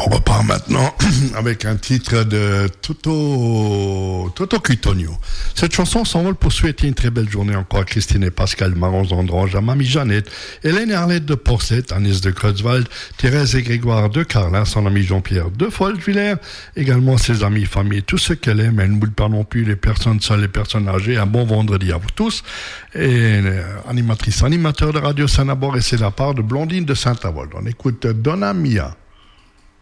On repart maintenant avec un titre de Toto Cutugno. Cette chanson s'envole pour souhaiter une très belle journée encore à Christine et Pascal Marons d'Andrange, à Mamie Jeannette, Hélène et Arlette de Porcette, Agnès de Creutzwald, Thérèse et Grégoire de Carlin, son ami Jean-Pierre de Folchevillers, également ses amis, famille, tout ce qu'elle aime. Elle n'oublie pas non plus les personnes seules, les personnes âgées. Un bon vendredi à vous tous. Et animateur de Radio Saint-Abor, et c'est la part de Blondine de Saint-Avold. On écoute Donna Mia.